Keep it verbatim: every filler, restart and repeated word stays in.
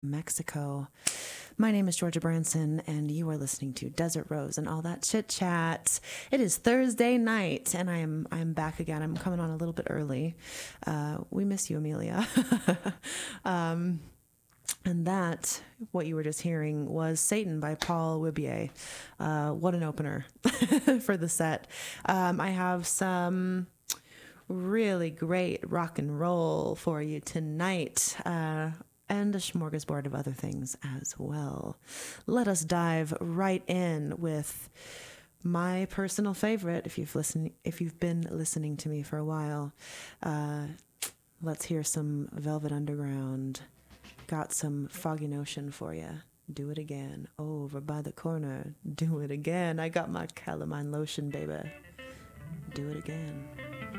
Mexico. My name is Georgia Branson, and you are listening to Desert Rose and all that chit chat. It is Thursday night, and I am I'm back again. I'm coming on a little bit early. Uh, we miss you, Amelia. um, and that, what you were just hearing, was Satan by Paul Wibier. Uh, what an opener for the set. Um, I have some really great rock and roll for you tonight. Uh, and a smorgasbord of other things as well. Let us dive right in with my personal favorite. If you've listened, if you've been listening to me for a while, uh, let's hear some Velvet Underground. Got some Foggy Notion for you. Do it again. Over by the corner. Do it again. I got my calamine lotion, baby. Do it again.